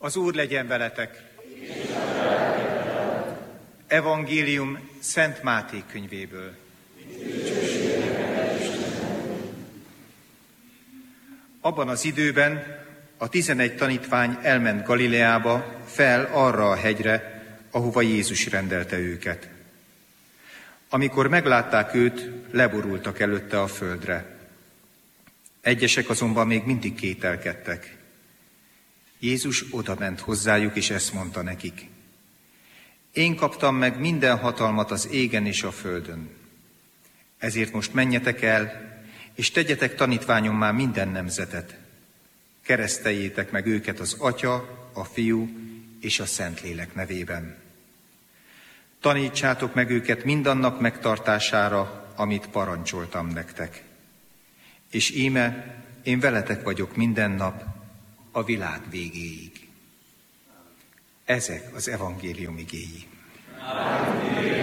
Az Úr legyen veletek! Evangélium Szent Máté könyvéből. Abban az időben a 11 tanítvány elment Galileába, fel arra a hegyre, ahova Jézus rendelte őket. Amikor meglátták őt, leborultak előtte a földre. Egyesek azonban még mindig kételkedtek. Jézus odament hozzájuk, és ezt mondta nekik: Én kaptam meg minden hatalmat az égen és a földön. Ezért most menjetek el, és tegyetek tanítványommá minden nemzetet. Kereszteljétek meg őket az Atya, a Fiú és a Szentlélek nevében. Tanítsátok meg őket mindannak megtartására, amit parancsoltam nektek. És íme, én veletek vagyok minden nap, a világ végéig. Ezek az evangélium igéi. Amen.